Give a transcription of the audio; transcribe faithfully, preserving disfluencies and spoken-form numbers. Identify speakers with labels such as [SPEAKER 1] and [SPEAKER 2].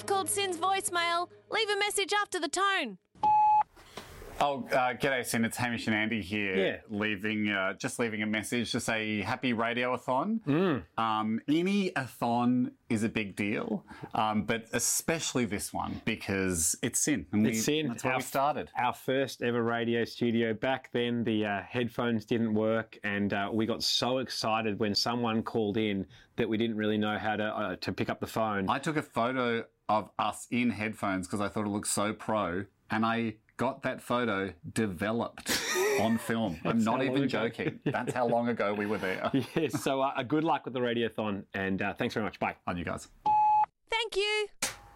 [SPEAKER 1] called Sin's voicemail. Leave a message after the tone.
[SPEAKER 2] Oh, uh, g'day, Sin. It's Hamish and Andy here.
[SPEAKER 3] Yeah.
[SPEAKER 2] Leaving, uh, just leaving a message to say happy radio-a-thon.
[SPEAKER 3] Mm.
[SPEAKER 2] Um, any a-thon is a big deal, um, but especially this one because it's Sin. And
[SPEAKER 3] It's
[SPEAKER 2] we,
[SPEAKER 3] Sin.
[SPEAKER 2] That's where
[SPEAKER 3] our,
[SPEAKER 2] we started.
[SPEAKER 3] Our first ever radio studio. Back then, the uh, headphones didn't work, and uh, we got so excited when someone called in that we didn't really know how to uh, to pick up the phone.
[SPEAKER 2] I took a photo of us in headphones because I thought it looked so pro, and I got that photo developed on film. I'm not even
[SPEAKER 3] ago.
[SPEAKER 2] joking. That's how long ago we were there.
[SPEAKER 3] Yes, so uh, good luck with the radiothon, and uh, thanks very much. Bye.
[SPEAKER 2] On you guys.
[SPEAKER 1] Thank you.